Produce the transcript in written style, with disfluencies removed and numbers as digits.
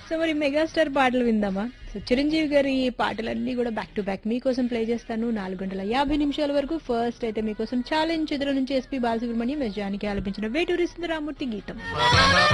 So మరి megastar పాటలు విందామా? సో చిరంజీవి గారి పాటలన్నీ కూడా బ్యాక్ టు బ్యాక్ మీకోసం ప్లే చేస్తాను 4 గంటల 50 నిమిషాల వరకు. ఫస్ట్ అయితే మీకోసం ఛాలెంజ్ చిత్రం నుంచి ఎస్పీ బాలసుబ్రహ్మణ్యం ఎస్ జానకి ఆలపించిన వేటూరి సుందరరామూర్తి గీతం.